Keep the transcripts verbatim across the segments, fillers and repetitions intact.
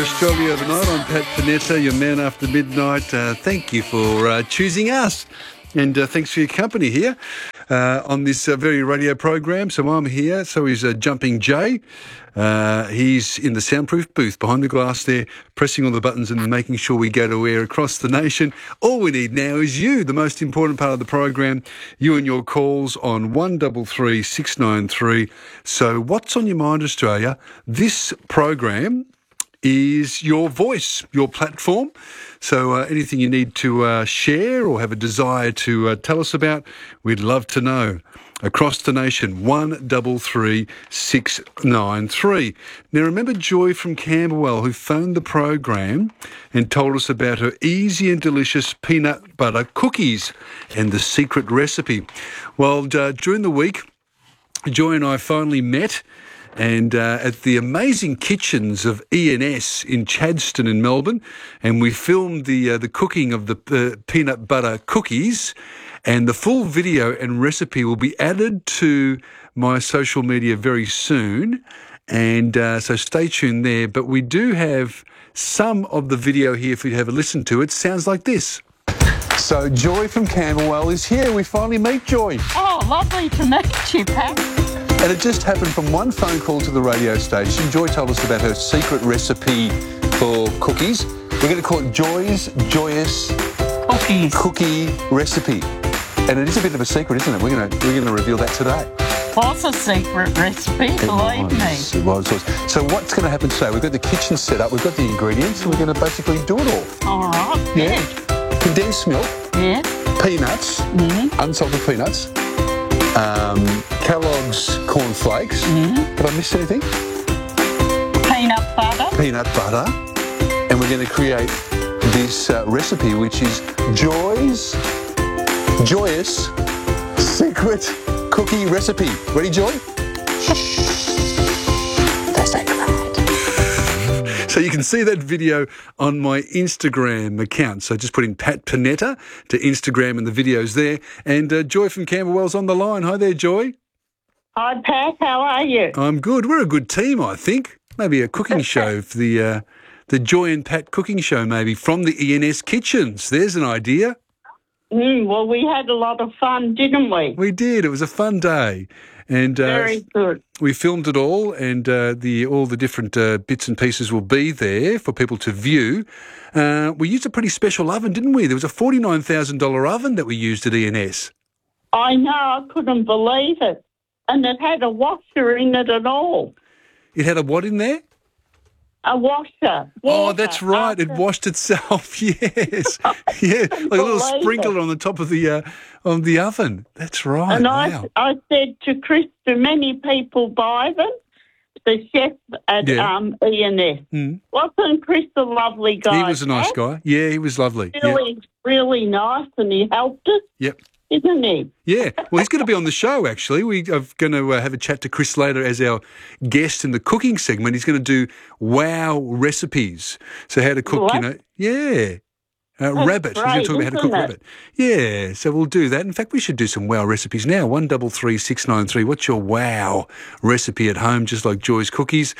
Australia overnight. I'm Pat Panetta, your man after midnight. Uh, thank you for uh, choosing us, and uh, thanks for your company here uh, on this uh, very radio program. So I'm here. So is uh, Jumping Jay. Uh, he's in the soundproof booth behind the glass there, pressing all the buttons and making sure we go to air across the nation. All we need now is you, the most important part of the program, you and your calls on one three three, six nine three. So what's on your mind, Australia? This program is your voice, your platform. So uh, anything you need to uh, share or have a desire to uh, tell us about, we'd love to know. Across the nation, one three three, six nine three. Now remember Joy from Camberwell, who phoned the program and told us about her easy and delicious peanut butter cookies and the secret recipe. Well, uh, during the week, Joy and I finally met and uh, at the amazing kitchens of E and S in Chadstone in Melbourne, and we filmed the uh, the cooking of the uh, peanut butter cookies, and the full video and recipe will be added to my social media very soon, and uh, so stay tuned there. But we do have some of the video here for you to have a listen to. It sounds like this. So Joy from Camberwell is here. We finally meet Joy. Oh, lovely to meet you, Pat. And it just happened from one phone call to the radio station. Joy told us about her secret recipe for cookies. We're going to call it Joy's Joyous Cookies. Cookie Recipe. And it is a bit of a secret, isn't it? We're going to we're going to reveal that today. What's a secret recipe? It Believe was, me. It was, it was. So what's going to happen today? We've got the kitchen set up. We've got the ingredients. And we're going to basically do it all. All right. Yeah. Condensed milk. Yeah. Peanuts. Mm-hmm. Unsalted peanuts. Um, Kellogg's corn flakes. Mm-hmm. Did I miss anything? Peanut butter. Peanut butter. And we're going to create this uh, recipe, which is Joy's Joyous Secret Cookie Recipe. Ready, Joy? That's right. So you can see that video on my Instagram account. So just put in Pat Panetta to Instagram and the video's there. And uh, Joy from Camberwell's on the line. Hi there, Joy. Hi, Pat. How are you? I'm good. We're a good team, I think. Maybe a cooking show for the uh, the Joy and Pat cooking show, maybe from the E and S kitchens. There's an idea. Mm, well, we had a lot of fun, didn't we? We did. It was a fun day. And uh, Very good. we filmed it all, and uh, the all the different uh, bits and pieces will be there for people to view. Uh, we used a pretty special oven, didn't we? There was a forty-nine thousand dollars oven that we used at E and S. I know. I couldn't believe it. And it had a washer in it at all. It had a what in there? A washer. Oh, Water that's right. It after- washed itself. Yes, yeah, like a little Believe sprinkler it. on the top of the uh, on the oven. That's right. And wow. I, I said to Chris, do many people buy them? The chef at Yeah. um, E and S. Mm. Wasn't Chris a lovely guy? He was a nice Pat? guy. Yeah, he was lovely. Yeah. Really, really nice, and he helped us, Yep. isn't he? Yeah, well, he's going to be on the show, actually. We are going to uh, have a chat to Chris later as our guest in the cooking segment. He's going to do wow recipes. So how to cook, What? you know. Yeah. Uh, That's rabbit. He's going great, to talk about how to cook isn't it? rabbit. Yeah, so we'll do that. In fact, we should do some wow recipes now. one three three, six nine three. What's your wow recipe at home, just like Joy's cookies?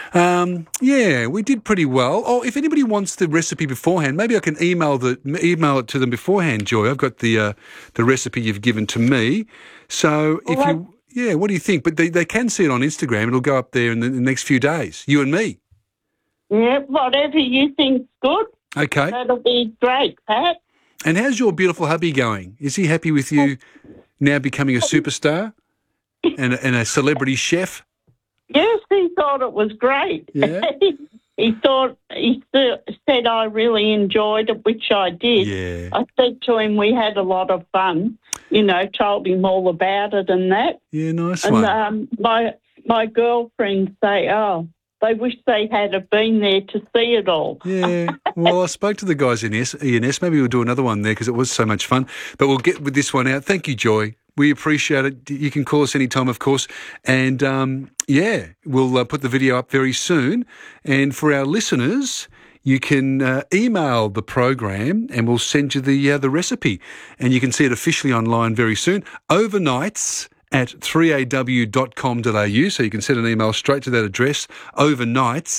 Um, yeah, we did pretty well. Oh, if anybody wants the recipe beforehand, maybe I can email the email it to them beforehand, Joy. I've got the uh, the recipe you've given to me. So if Well, you... Yeah, what do you think? But they, they can see it on Instagram. It'll go up there in the, in the next few days, you and me. Yeah, whatever you think's good, Okay. that'll be great, Pat. And how's your beautiful hubby going? Is he happy with you now becoming a superstar and a, and a celebrity chef? Yes, he thought it was great. Yeah? he thought, he th- said I really enjoyed it, which I did. Yeah. I said to him we had a lot of fun, you know, told him all about it and that. Yeah, nice And one. um, my my girlfriends say, oh, they wish they had have been there to see it all. Yeah. Well, I spoke to the guys in S- E and S. Maybe we'll do another one there because it was so much fun. But we'll get with this one out. Thank you, Joy. We appreciate it. You can call us anytime, of course. And, um, yeah, we'll uh, put the video up very soon. And for our listeners, you can uh, email the program and we'll send you the uh, the recipe. And you can see it officially online very soon. Overnights at three a w dot com dot a u. So you can send an email straight to that address, overnights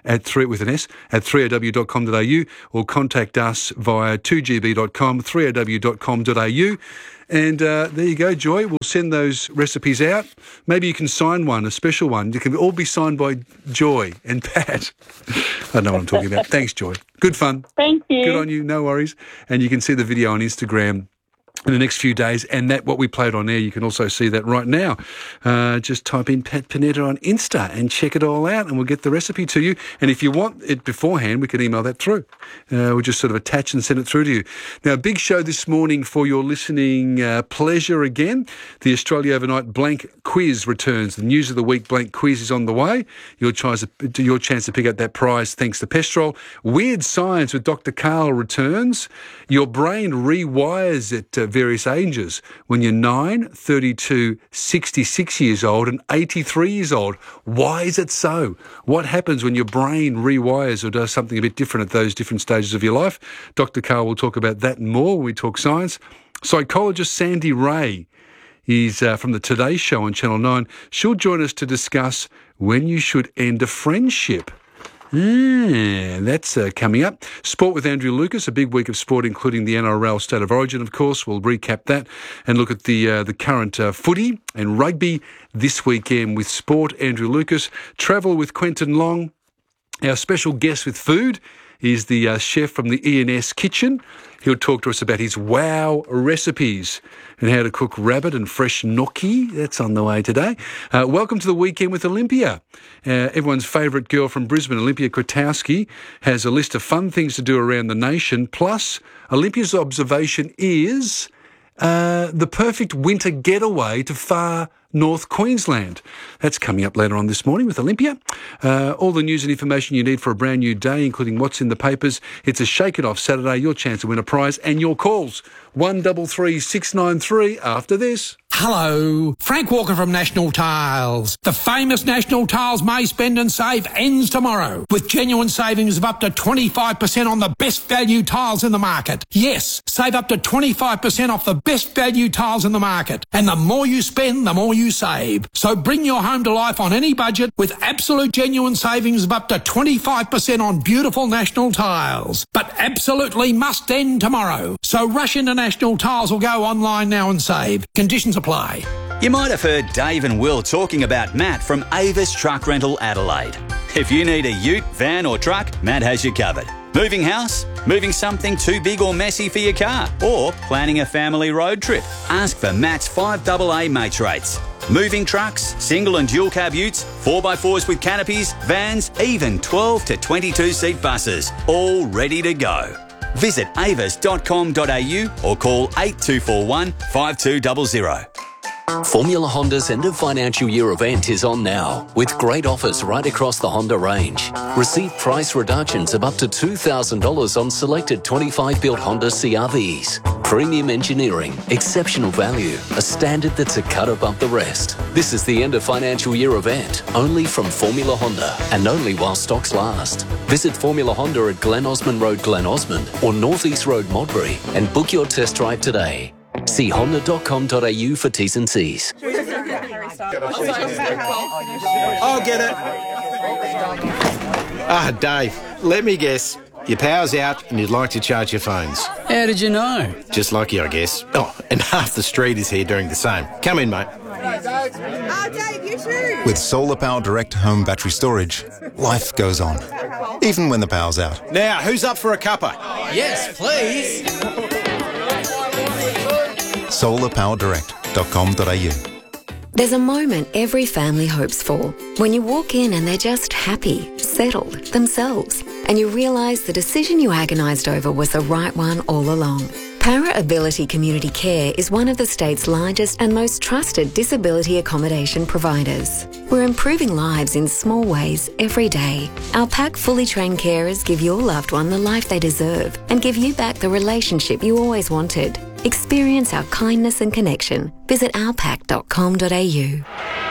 at three with an S at three o w dot com dot a u, or contact us via two g b dot com, three o w dot com dot a u. And uh, there you go, Joy. We'll send those recipes out. Maybe you can sign one, a special one. You can all be signed by Joy and Pat. I don't know what I'm talking about. Thanks, Joy. Good fun. Thank you. Good on you. No worries. And you can see the video on Instagram in the next few days, and that what we played on air, you can also see that right now. Uh, just type in Pat Panetta on Insta and check it all out, and we'll get the recipe to you. And if you want it beforehand, we can email that through. Uh, we'll just sort of attach and send it through to you. Now, a big show this morning for your listening uh, pleasure again. The Australia Overnight Blank Quiz returns. The News of the Week Blank Quiz is on the way. Your chance, your chance to pick up that prize thanks to Pestrol. Weird Science with Doctor Carl returns. Your brain rewires at uh, various ages when you're nine, thirty-two, sixty-six years old and eighty-three years old. Why is it so? What happens when your brain rewires or does something a bit different at those different stages of your life? Doctor Carl will talk about that and more when we talk science. Psychologist Sandy Ray is uh, from the Today Show on Channel nine. She'll join us to discuss when you should end a friendship. Mm, that's uh, coming up. Sport with Andrew Lucas, a big week of sport, including the N R L State of Origin, of course. We'll recap that and look at the uh, the current uh, footy and rugby this weekend with sport. Andrew Lucas. Travel with Quentin Long. Our special guest with food is the uh, chef from the E and S Kitchen. He'll talk to us about his wow recipes and how to cook rabbit and fresh gnocchi. That's on the way today. Uh, welcome to the weekend with Olympia. Uh, everyone's favourite girl from Brisbane, Olympia Kwiatkowski, has a list of fun things to do around the nation. Plus, Olympia's observation is uh, the perfect winter getaway to far North Queensland. That's coming up later on this morning with Olympia. Uh, all the news and information you need for a brand new day, including what's in the papers. It's a Shake It Off Saturday. Your chance to win a prize and your calls. one three three six nine three after this. Hello, Frank Walker from National Tiles. The famous National Tiles May Spend and Save ends tomorrow with genuine savings of up to twenty-five percent on the best value tiles in the market. Yes, save up to twenty-five percent off the best value tiles in the market. And the more you spend, the more you save. So bring your home to life on any budget with absolute genuine savings of up to twenty-five percent on beautiful National Tiles. But absolutely must end tomorrow. So rush into National Tiles or go online now and save. Conditions apply. You might have heard Dave and Will talking about Matt from Avis Truck Rental Adelaide. If you need a ute, van or truck, Matt has you covered. Moving house? Moving something too big or messy for your car? Or planning a family road trip? Ask for Matt's five double A mates rates. Moving trucks, single and dual cab utes, four by fours with canopies, vans, even twelve to twenty-two seat buses. All ready to go. Visit avis dot com dot a u or call eight two four one, five two zero zero. Formula Honda's end of financial year event is on now, with great offers right across the Honda range. Receive price reductions of up to two thousand dollars on selected twenty-five built Honda C R Vs. Premium engineering, exceptional value, a standard that's a cut above the rest. This is the end of financial year event, only from Formula Honda, and only while stocks last. Visit Formula Honda at Glen Osmond Road, Glen Osmond, or North East Road, Modbury, and book your test drive today. See honda dot com dot a u for T's and C's. I'll get it. Ah, Dave, let me guess. Your power's out and you'd like to charge your phones. How did you know? Just lucky, I guess. Oh, and half the street is here doing the same. Come in, mate. Oh, Dave, you too. With Solar Power Direct Home Battery Storage, life goes on, even when the power's out. Now, who's up for a cuppa? Yes, please. solar power direct dot com dot a u. There's a moment every family hopes for, when you walk in and they're just happy, settled, themselves, and you realise the decision you agonised over was the right one all along. Para Ability Community Care is one of the state's largest and most trusted disability accommodation providers. We're improving lives in small ways every day. Our pack fully trained carers give your loved one the life they deserve and give you back the relationship you always wanted. Experience our kindness and connection. Visit our pack dot com dot a u.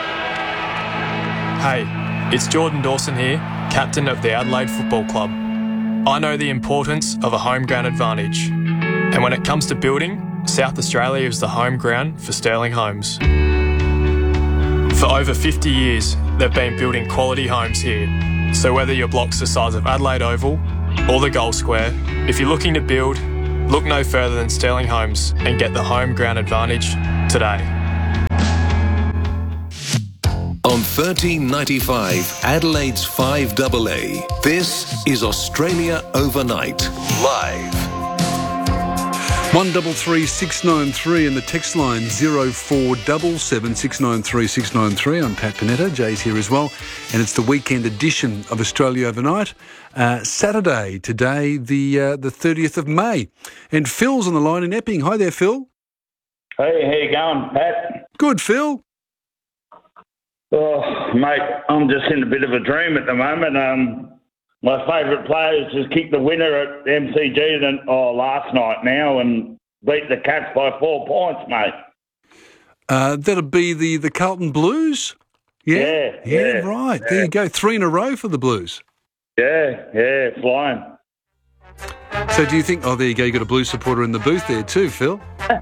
Hey, it's Jordan Dawson here, captain of the Adelaide Football Club. I know the importance of a home ground advantage. And when it comes to building, South Australia is the home ground for Sterling Homes. For over fifty years, they've been building quality homes here, So whether your block's the size of Adelaide Oval or the Gold Square, if you're looking to build, look no further than Sterling Homes and get the home ground advantage today. On thirteen ninety-five, Adelaide's five A A, this is Australia Overnight, live. One double three six nine three and the text line zero four double seven six nine three six nine three. I'm Pat Panetta. Jay's here as well, and it's the weekend edition of Australia Overnight. Uh, Saturday today, the uh, the thirtieth of May, and Phil's on the line in Epping. Hi there, Phil. Hey, how you going, Pat? Good, Phil. Oh, mate, I'm just in a bit of a dream at the moment. Um, my favourite players just kicked the winner at M C G than, oh, last night now and beat the Cats by four points, mate. Uh, that'll be the, the Carlton Blues? Yeah, yeah, yeah, yeah right. Yeah. There you go. Three in a row for the Blues. Yeah, yeah, flying. So do you think, oh, there you go, you got a Blues supporter in the booth there too, Phil.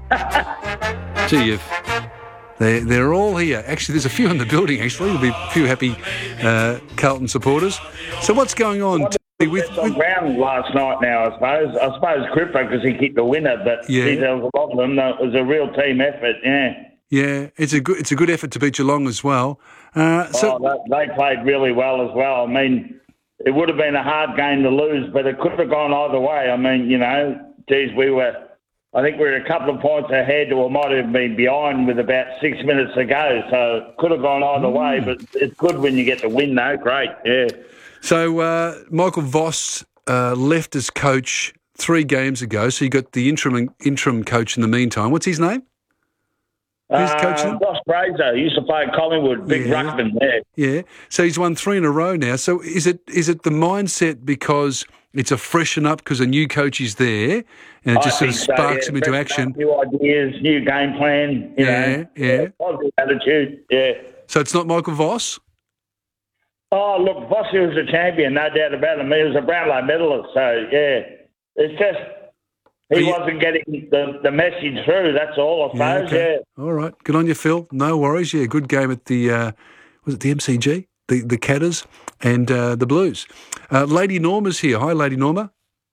Gee, you've... They're, they're all here. Actually, there's a few in the building, actually. There'll be a few happy uh, Carlton supporters. So what's going on What with... with on ground last night now, I suppose. I suppose Cripper, because he kicked the winner, but Yeah. geez, there was a lot of them. It was a real team effort, yeah. yeah, it's a good it's a good effort to beat Geelong as well. Uh, so oh, they, they played really well as well. I mean, it would have been a hard game to lose, but it could have gone either way. I mean, you know, geez, we were... I think we were a couple of points ahead, or might have been behind with about six minutes to go. So it could have gone either mm. way, but it's good when you get the win, though. Great, yeah. So uh, Michael Voss uh, left as coach three games ago. So you got the interim interim coach in the meantime. What's his name? Who's uh, coaching? Ross Fraser. He used to play at Collingwood. Big yeah. ruckman there. Yeah. So he's won three in a row now. So is it is it the mindset because it's a freshen up because a new coach is there and it just I sort of think sparks so, yeah. him into Fresh action? New ideas, new game plan. You yeah, know, yeah. Positive attitude, yeah. So it's not Michael Voss? Oh, look, Voss was a champion, no doubt about him. He was a Brownlow medalist, so, yeah. It's just... He you, wasn't getting the, the message through, that's all, I suppose, yeah, okay. yeah. All right. Good on you, Phil. No worries. Yeah, good game at the, uh, was it the M C G? The the Catters and uh, the Blues. Uh, Lady Norma's here. Hi, Lady Norma.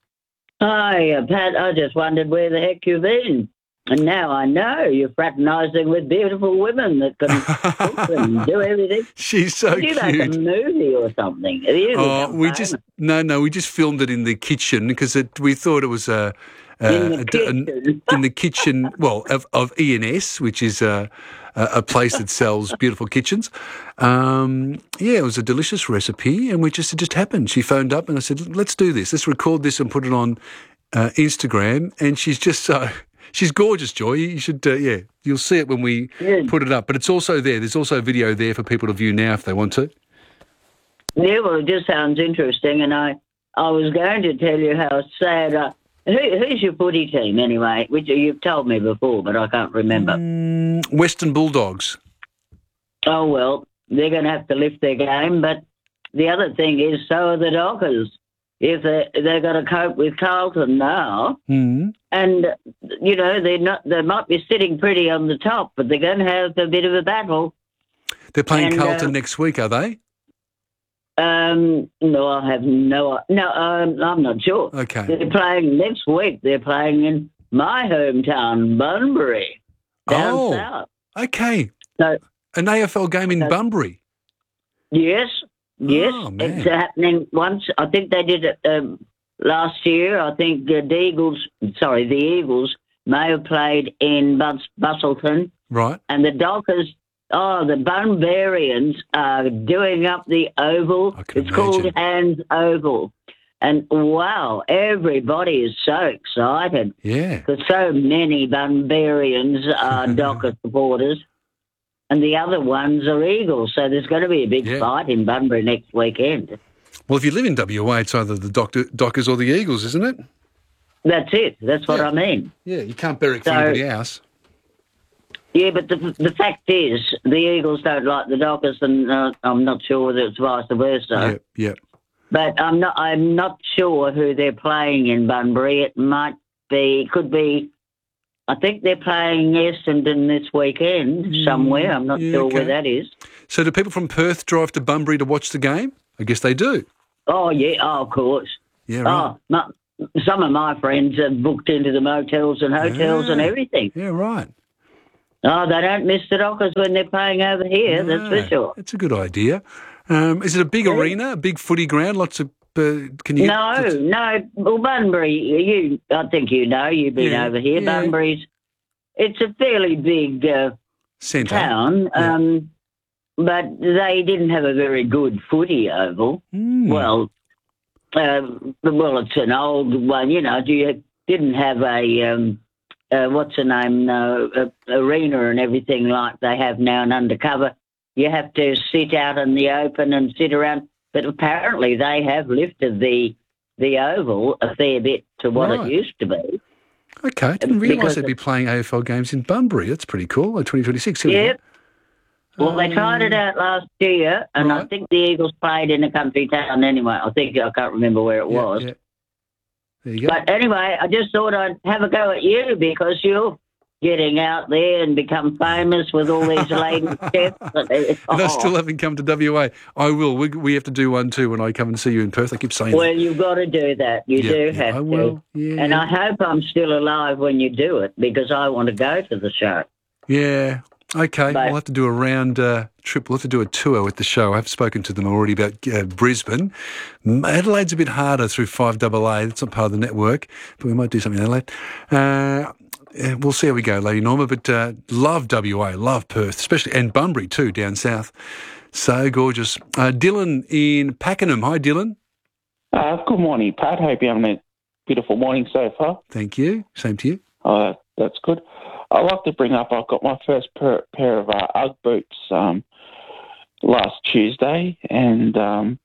Hi, uh, Pat. I just wondered where the heck you've been. And now I know you're fraternising with beautiful women that can cook and do everything. She's so Did you cute. make a movie or something? Have you oh, we famous? just no, no. We just filmed it in the kitchen because we thought it was a. Uh, in the kitchen. A, in the kitchen, well, of, of E and S, which is a, a place that sells beautiful kitchens. Um, yeah, it was a delicious recipe, and we just it just happened. She phoned up, and I said, "Let's do this. Let's record this and put it on uh, Instagram." And she's just so she's gorgeous, Joy. You should, uh, yeah, you'll see it when we yeah. put it up. But it's also there. There's also video there for people to view now if they want to. Yeah, well, it just sounds interesting, and I I was going to tell you how sad. I, Who, who's your footy team, anyway? Which you've told me before, but I can't remember. Mm, Western Bulldogs. Oh, well, they're going to have to lift their game. But the other thing is, so are the Dockers. If they, they've got to cope with Carlton now. Mm. And, you know, they're not, they might be sitting pretty on the top, but they're going to have a bit of a battle. They're playing and, Carlton uh, next week, are they? Um, no, I have no, no, um, I'm not sure. Okay. They're playing next week. They're playing in my hometown, Bunbury, down oh, south. Okay. So, An A F L game in so, Bunbury? Yes, yes. Oh, man. It's happening once. I think they did it um, last year. I think uh, the Eagles, sorry, the Eagles may have played in Bus- Bustleton. Right. And the Dockers... Oh, the Bunbarians are doing up the oval. It's imagine. called Hands Oval. And, wow, everybody is so excited. Yeah. Because so many Bunbarians are Docker supporters. And the other ones are Eagles. So there's going to be a big yeah. fight in Bunbury next weekend. Well, if you live in W A, it's either the Doctor, Dockers or the Eagles, isn't it? That's it. That's what yeah. I mean. Yeah, you can't barrack for so, anybody else. Yeah, but the the fact is, the Eagles don't like the Dockers, and uh, I'm not sure whether it's vice versa. Yeah, yeah. But I'm not. I'm not sure who they're playing in Bunbury. It might be. Could be. I think they're playing Essendon this weekend somewhere. I'm not yeah, sure okay. where that is. So, do people from Perth drive to Bunbury to watch the game? I guess they do. Oh, yeah, oh, of course. Yeah, right. Oh, my, some of my friends have booked into the motels and hotels yeah. and everything. Yeah, right. Oh, they don't miss the Dockers when they're playing over here, no, that's for sure. That's a good idea. Um, is it a big yeah. arena, a big footy ground? Lots of... Uh, can you no, get, no. Well, Bunbury, you, I think you know, you've been yeah, over here. yeah. Bunbury's, it's a fairly big uh, Centre. town, yeah. um, but they didn't have a very good footy oval. Mm. Well, uh, well, it's an old one, you know. You didn't have a um, uh, what's the name, uh, a, arena and everything like they have now, and undercover. You have to sit out in the open and sit around. But apparently they have lifted the the oval a fair bit to what right. it used to be. Okay, I didn't realise Because they'd be playing A F L games in Bunbury. That's pretty cool, like twenty twenty-six. Yep. Well, they tried it out last year, and right. I think the Eagles played in a country town anyway. I think, I can't remember where it yeah, was. Yeah. There you go. But anyway, I just thought I'd have a go at you because you're getting out there and become famous with all these lady chefs. And I still haven't come to W A. I will. We, we have to do one too when I come and see you in Perth. I keep saying well, that. you've got to do that. You yeah, do yeah, have I to. will. Yeah. And I hope I'm still alive when you do it because I want to go to the show. Yeah. Okay. But, we'll have to do a round uh, trip. We'll have to do a tour with the show. I've spoken to them already about uh, Brisbane. Adelaide's a bit harder through five A A. That's not part of the network, but we might do something in Adelaide. Uh, Yeah, we'll see how we go, Lady Norma, but uh, love W A, love Perth, especially, and Bunbury too, down south. So gorgeous. Uh, Dylan in Pakenham. Hi, Dylan. Uh, good morning, Pat. Hope you're having a beautiful morning so far. Thank you. Same to you. Uh, that's good. I'd like to bring up, I've got my first pair, pair of uh, Ugg boots um, last Tuesday, and um,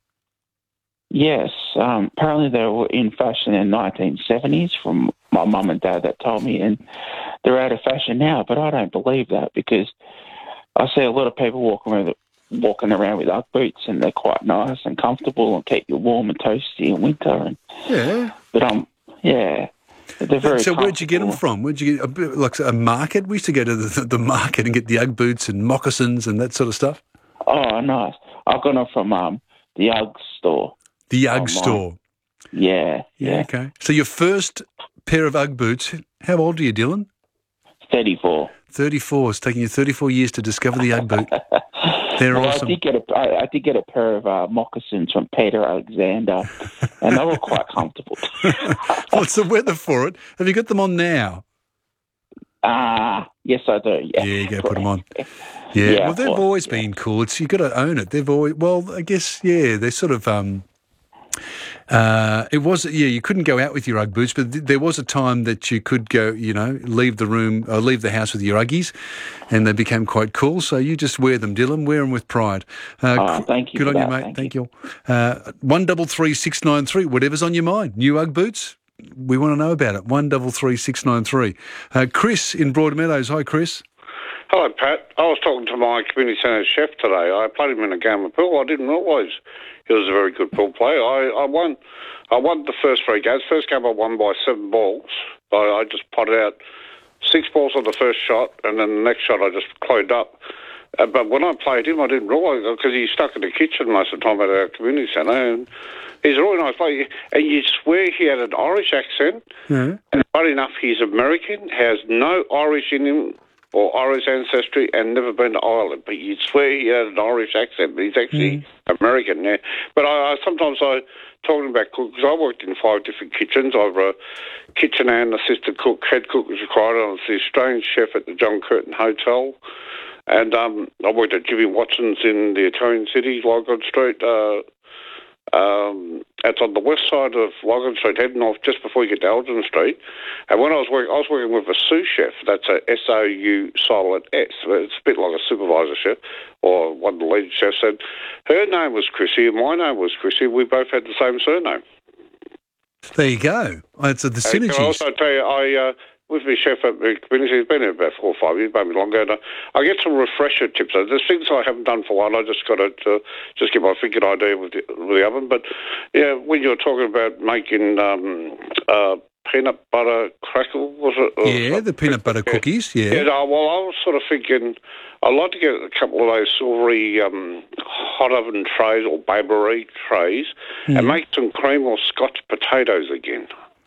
yes, um, apparently they were in fashion in the nineteen seventies from my mum and dad that told me, and they're out of fashion now, but I don't believe that because I see a lot of people walking around, walking around with Ugg boots, and they're quite nice and comfortable and keep you warm and toasty in winter. And yeah. But, um, yeah, they're very So where'd you get them from? Where'd you get, a bit like a market? We used to go to the, the market and get the Ugg boots and moccasins and that sort of stuff. Oh, nice. I got them from um, the Ugg store. The Ugg online. store? Yeah, yeah. Yeah, okay. So your first pair of Ugg boots, how old are you, Dylan? thirty-four. thirty-four. It's taken you thirty-four years to discover the Ugg boot. They're well, awesome. I did get a, I, I did get a pair of uh, moccasins from Peter Alexander, and they were quite comfortable. What's the weather for it? Have you got them on now? Ah, uh, yes, I do. Yeah, yeah you go put them on. Yeah, yeah well, they've well, always yeah. been cool. It's you've got to own it. They've always, well, I guess, yeah, they're sort of. Um, Uh, it was, yeah, you couldn't go out with your Ugg boots, but th- there was a time that you could go, you know, leave the room, or leave the house with your Uggies, and they became quite cool. So you just wear them, Dylan. Wear them with pride. Uh, oh, thank you. Good on that. you, mate. Thank, thank you. you. Uh, one double three six nine three. Whatever's on your mind. New Ugg boots. We want to know about it. One double three six nine three. Uh, Chris in Broadmeadows. Hi, Chris. Hello, Pat. I was talking to my community centre chef today. I played him in a game of pool. I didn't realise he was a very good pool player. I, I won I won the first three games. First game I won by seven balls. I, I just potted out six balls on the first shot, and then the next shot I just closed up. Uh, but when I played him, I didn't realise, because he's stuck in the kitchen most of the time at our community centre, and he's a really nice player. And you swear he had an Irish accent, mm-hmm. and funny enough, he's American, has no Irish in him, or Irish ancestry, and never been to Ireland. But you'd swear he had an Irish accent, but he's actually mm. American, yeah. But I, I sometimes I, talking about cook, because I worked in five different kitchens. I was a kitchen and assistant cook, head cook was required. I was the Australian chef at the John Curtin Hotel. And um, I worked at Jimmy Watson's in the Italian city, Lygon Street. Uh, um, it's on the west side of Lygon Street, heading off just before you get to Elgin Street. And when I was working, I was working with a sous chef. That's a S O U silent S. It's a bit like a supervisor chef or one of the lead chefs. And her name was Chrissy and my name was Chrissy. We both had the same surname. There you go. It's uh, the synergies. Can I also tell you, I... Uh, with my chef at the community, he's been here about four or five years, maybe longer, and I, I get some refresher tips. There's things I haven't done for a while. I just got to uh, just get my thinking idea with the, with the oven. But, yeah, when you're talking about making um, uh, peanut butter crackle, was it? Or Yeah, something? the peanut butter cookies, yeah. Yeah, no, well, I was sort of thinking I'd like to get a couple of those silvery um, hot oven trays or bain-marie trays Mm. and make some cream or Scotch potatoes again.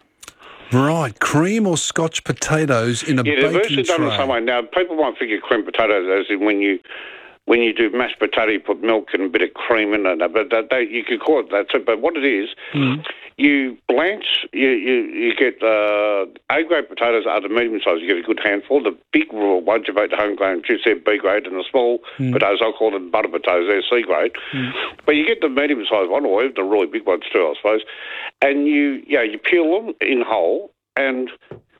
Right, cream or Scotch potatoes in a Yeah, they're baking virtually done the tray. same way. Now, people might think of cream potatoes as in when you when you do mashed potato, you put milk and a bit of cream in it. But that, that, you could call it that. But what it is, Mm. you blanch, you you, you get uh, A-grade potatoes are the medium size. You get a good handful. The big raw ones you make the homegrown chips, they're B-grade, and the small Mm. potatoes, I call them butter potatoes, they're C-grade. Mm. But you get the medium size one, or even the really big ones too, I suppose. And you, yeah, you peel them in whole, and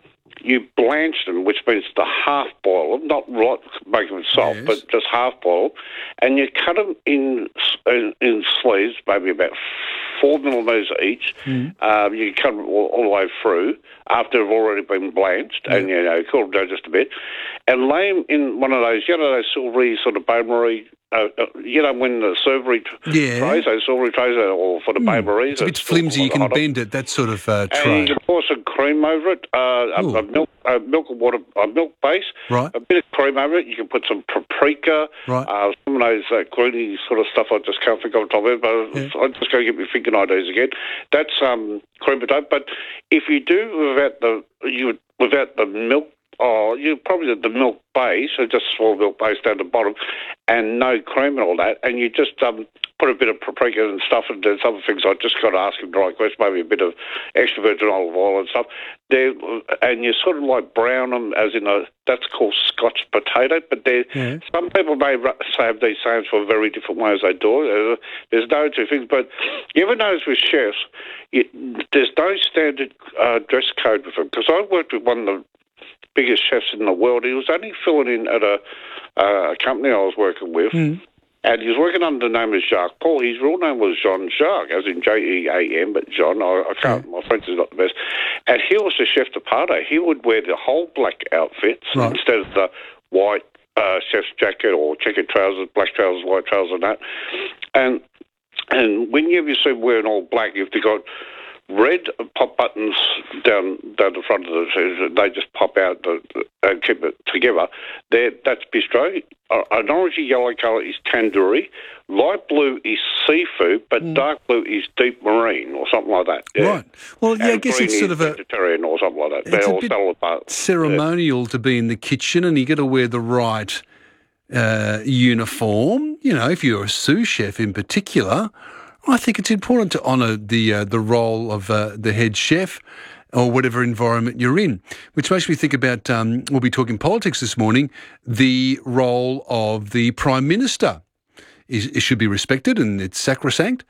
you blanch them, which means to half boil them, not right, make them soft, Yes. but just half boil, and you cut them in in, in sleeves, maybe about four millimetres each. Mm. Um, you cut them all, all the way through after they've already been blanched, and you know, cool them down just a bit, and lay them in one of those, you know, those silvery sort of bain-marie. Uh, uh, you know, when the silvery Yeah. trays, those silvery trays, are all for the Mm. bain-maries. It's a bit flimsy, you can bend it, that sort of uh, And tray. you can pour some cream over it, uh, a, a milk, a milk and water, a milk base, Right. a bit of cream over it. You can put some paprika, Right. uh, some of those uh, greeny sort of stuff I just can't think of top of it, but I'm just going to get me thinking ideas again. That's um, cream potato. But if you do without the you without the milk, oh, you probably the milk base, so just small milk base down the bottom, and no cream and all that, and you just um, put a bit of paprika and stuff, and there's other things I just got to ask him the right question, maybe a bit of extra virgin olive oil and stuff. They're, and you sort of like brown them, as in a, that's called Scotch potato, but there, Yeah. some people may ru- say have these sayings for very different ways they do it. Uh, There's no two things, but you ever notice with chefs, you, there's no standard uh, dress code with them, because I worked with one of the biggest chefs in the world. He was only filling in at a, uh, a company I was working with, Mm. and he was working under the name of Jacques Paul. His real name was Jean Jacques, as in J E A M, but John, I, I can't, my French is not the best. And he was the chef de partie. He would wear the whole black outfits Right. instead of the white uh, chef's jacket or checkered trousers, black trousers, white trousers and that. And, and when you ever see him wearing all black, if they got red pop buttons down down the front of the, they just pop out the, and keep it together. There, that's bistro. Uh, an orangey yellow colour is tandoori. Light blue is seafood, but dark blue is deep marine or something like that. Yeah. Right. Well, yeah, I And guess green it's sort is of a vegetarian or something like that. It's They're a all bit salad apart. ceremonial to be in the kitchen, and you got to wear the right uh, uniform. You know, if you're a sous chef in particular, I think it's important to honour the uh, the role of uh, the head chef or whatever environment you're in, which makes me think about, um, we'll be talking politics this morning, the role of the Prime Minister. Is, it should be respected and it's sacrosanct,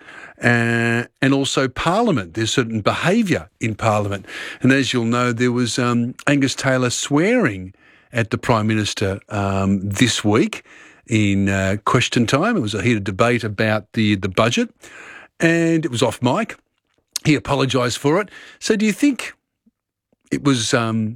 uh, and also Parliament. There's certain behaviour in Parliament. And as you'll know, there was um, Angus Taylor swearing at the Prime Minister um, this week in uh, question time. It was a heated debate about the, the budget, and it was off mic. He apologised for it. So do you think it was um,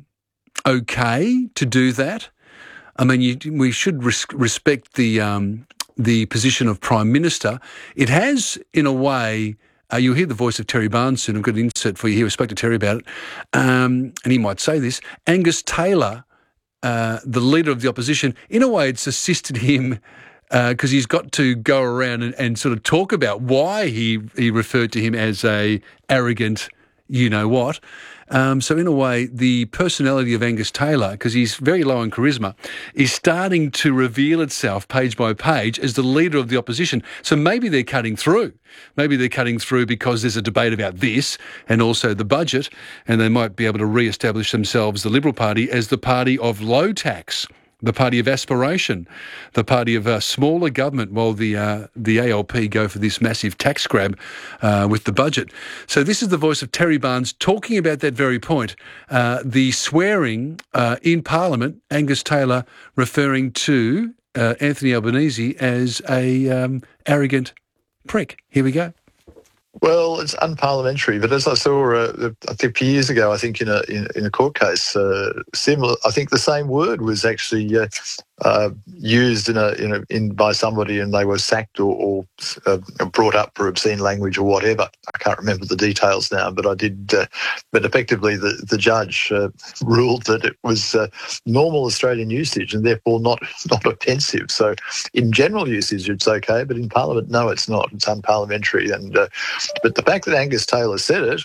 okay to do that? I mean, you, we should res- respect the um, the position of Prime Minister. It has, in a way, uh, you'll hear the voice of Terry Barnes soon. I've got an insert for you here. I spoke to Terry about it, um, and he might say this. Angus Taylor, uh, the leader of the opposition, in a way it's assisted him because uh, he's got to go around and, and sort of talk about why he, he referred to him as a arrogant you-know-what. Um, so in a way, the personality of Angus Taylor, because he's very low in charisma, is starting to reveal itself page by page as the leader of the opposition. So maybe they're cutting through. Maybe they're cutting through because there's a debate about this and also the budget, and they might be able to re-establish themselves, the Liberal Party, as the party of low tax, the party of aspiration, the party of uh, smaller government, while the uh, the A L P go for this massive tax grab uh, with the budget. So this is the voice of Terry Barnes talking about that very point. Uh, the swearing uh, in Parliament, Angus Taylor referring to uh, Anthony Albanese as a um, arrogant prick. Here we go. Well, it's unparliamentary, but as I saw, uh, I think a few years ago, I think in a in, in a court case, uh, similar, I think the same word was actually uh, uh, used in a, in a in by somebody and they were sacked or, or uh, brought up for obscene language or whatever. I can't remember the details now, but I did. Uh, but effectively, the the judge uh, ruled that it was uh, normal Australian usage and therefore not not offensive. So, in general usage, it's okay, but in Parliament, no, it's not. It's unparliamentary. And uh, but the fact that Angus Taylor said it,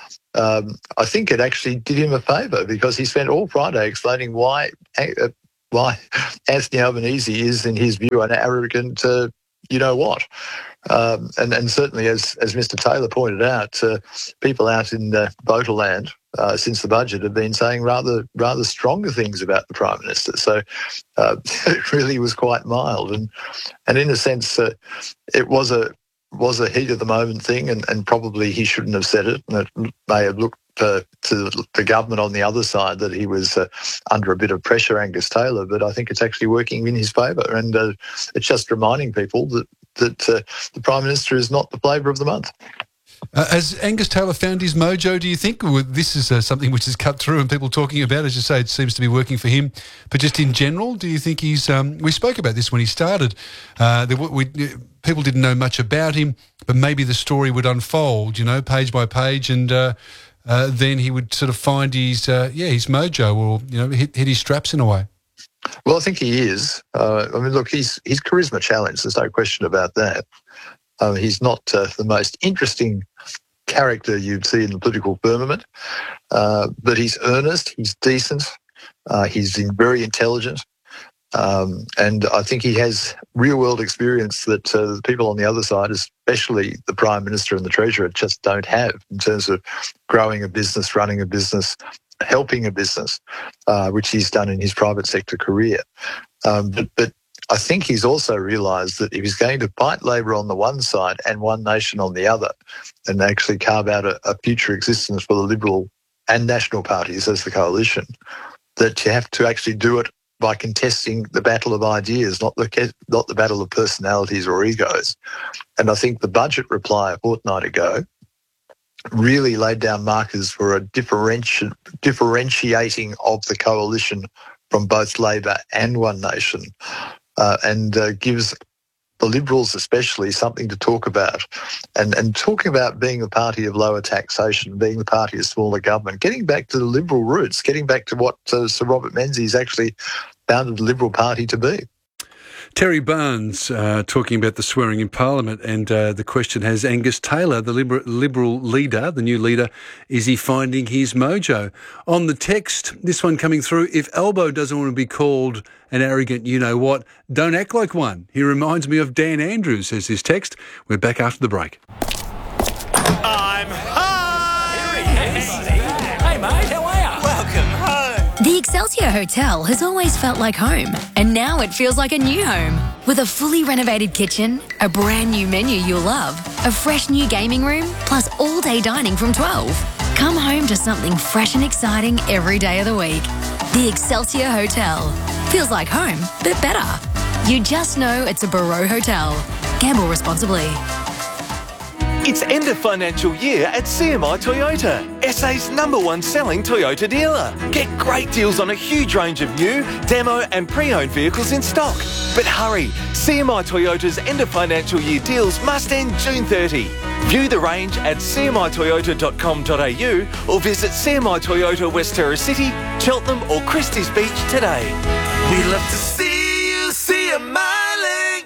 um, I think it actually did him a favour because he spent all Friday explaining why. Uh, why Anthony Albanese is, in his view, an arrogant, uh, you know what. Um, and, and certainly, as as Mister Taylor pointed out, uh, people out in uh, Voterland uh, since the budget have been saying rather rather stronger things about the Prime Minister. So uh, it really was quite mild. And and in a sense, uh, it was a was a heat of the moment thing, and, and probably he shouldn't have said it. And it may have looked Uh, to the government on the other side that he was uh, under a bit of pressure, Angus Taylor, but I think it's actually working in his favour, and uh, it's just reminding people that that uh, the Prime Minister is not the flavour of the month. Uh, has Angus Taylor found his mojo, do you think? Or this is uh, something which is cut through and people talking about, as you say, it seems to be working for him. But just in general, do you think he's... Um, we spoke about this when he started. Uh, there, we, people didn't know much about him, but maybe the story would unfold, you know, page by page, and... Uh, Uh, then he would sort of find his, uh, yeah, his mojo, or, you know, hit, hit his straps in a way. Well, I think he is. Uh, I mean, look, he's he's charisma challenged. There's no question about that. Um, he's not uh, the most interesting character you'd see in the political firmament, uh, but he's earnest, he's decent, uh, he's very intelligent. Um, and I think he has real-world experience that uh, the people on the other side, especially the Prime Minister and the Treasurer, just don't have in terms of growing a business, running a business, helping a business, uh, which he's done in his private sector career. Um, but, but I think he's also realised that if he's going to fight Labor on the one side and One Nation on the other, and actually carve out a, a future existence for the Liberal and National parties as the coalition, that you have to actually do it by contesting the battle of ideas, not the not the battle of personalities or egos. And I think the budget reply a fortnight ago really laid down markers for a differenti- differentiating of the coalition from both Labor and One Nation, uh, and uh, gives the Liberals especially something to talk about. And, and talking about being the party of lower taxation, being the party of smaller government, getting back to the Liberal roots, getting back to what uh, Sir Robert Menzies actually founded the Liberal Party to be. Terry Barnes uh, talking about the swearing in Parliament, and uh, the question has Angus Taylor, the Liber- Liberal leader, the new leader, is he finding his mojo? On the text, this one coming through, if Albo doesn't want to be called an arrogant you-know-what, don't act like one. He reminds me of Dan Andrews, says this text. We're back after the break. I'm home! Hey, mate, how are you? Welcome home. The Excelsior Hotel has always felt like home, and now it feels like a new home. With a fully renovated kitchen, a brand new menu you'll love, a fresh new gaming room, plus all-day dining from twelve. Come home to something fresh and exciting every day of the week. The Excelsior Hotel. Feels like home, but better. You just know it's a Barreau Hotel. Gamble responsibly. It's end of financial year at C M I Toyota, S A's number one selling Toyota dealer. Get great deals on a huge range of new, demo and pre-owned vehicles in stock. But hurry, C M I Toyota's end of financial year deals must end June thirtieth. View the range at c m i toyota dot com dot a u or visit C M I Toyota West Terrace City, Cheltenham or Christie's Beach today. We love to see you see a miling.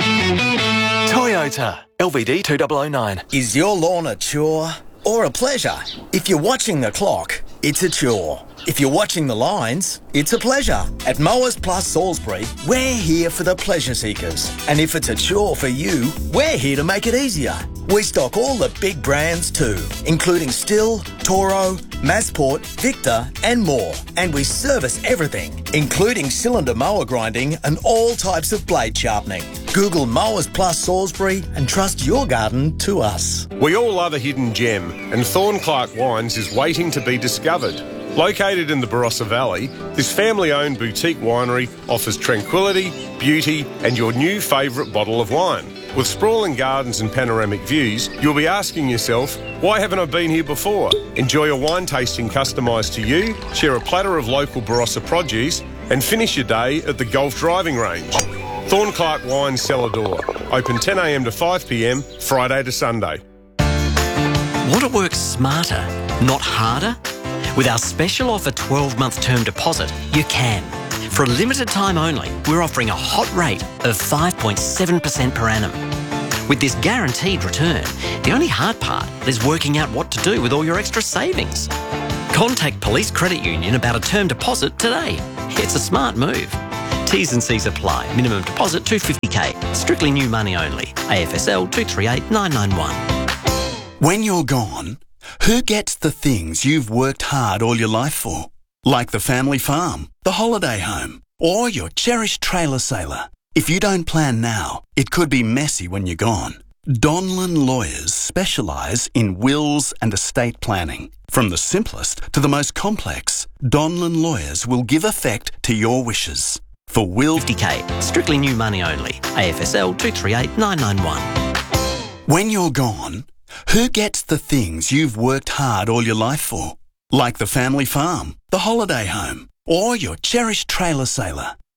Toyota. L V D two thousand nine. Is your lawn a chore or a pleasure? If you're watching the clock, it's a chore. If you're watching the lines, it's a pleasure. At Mowers Plus Salisbury, we're here for the pleasure seekers. And if it's a chore for you, we're here to make it easier. We stock all the big brands too, including Stihl, Toro, Massport, Victor and more. And we service everything, including cylinder mower grinding and all types of blade sharpening. Google Mowers Plus Salisbury and trust your garden to us. We all love a hidden gem, and Thornclark Wines is waiting to be discovered. Located in the Barossa Valley, this family-owned boutique winery offers tranquility, beauty and your new favourite bottle of wine. With sprawling gardens and panoramic views, you'll be asking yourself, why haven't I been here before? Enjoy a wine tasting customised to you, share a platter of local Barossa produce and finish your day at the golf driving range. Thornclark Wine Cellar Door. Open ten a m to five p m, Friday to Sunday. Want to work smarter, not harder? With our special offer twelve-month term deposit, you can. For a limited time only, we're offering a hot rate of five point seven percent per annum. With this guaranteed return, the only hard part is working out what to do with all your extra savings. Contact Police Credit Union about a term deposit today. It's a smart move. T's and C's apply. Minimum deposit two hundred fifty k. Strictly new money only. A F S L two three eight nine nine one. When you're gone, who gets the things you've worked hard all your life for? Like the family farm, the holiday home, or your cherished trailer sailor. If you don't plan now, it could be messy when you're gone. Donlan Lawyers specialise in wills and estate planning. From the simplest to the most complex, Donlan Lawyers will give effect to your wishes. For will fifty k. Strictly new money only. A F S L two three eight nine nine one. When you're gone, who gets the things you've worked hard all your life for? Like the family farm, the holiday home, or your cherished trailer sailor.